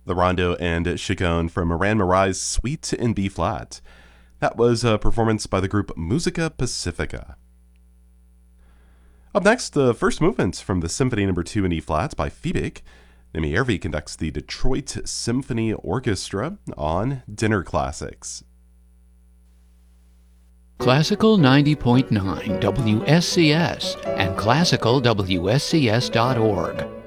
The Rondo and Chaconne from Moran Marai's Suite in B flat. That was a performance by the group Musica Pacifica. Up next, the first movement from the Symphony No. 2 in E flat by Fiebig. Nimi Järvi conducts the Detroit Symphony Orchestra on Dinner Classics. Classical 90.9 WSCS and classicalwscs.org.